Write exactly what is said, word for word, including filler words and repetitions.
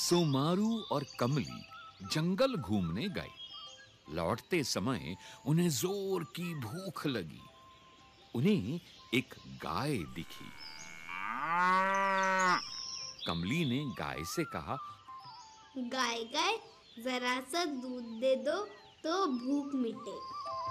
सोमारू और कमली जंगल घूमने गए। लौटते समय उन्हें जोर की भूख लगी। उन्हें एक गाय दिखी। कमली ने गाय से कहा, गाय गाय, जरा सा दूध दे दो तो भूख मिटे।